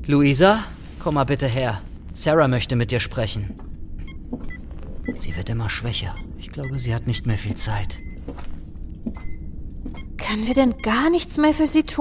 Luisa, komm mal bitte her. Sarah möchte mit dir sprechen. Sie wird immer schwächer. Ich glaube, sie hat nicht mehr viel Zeit. Können wir denn gar nichts mehr für sie tun?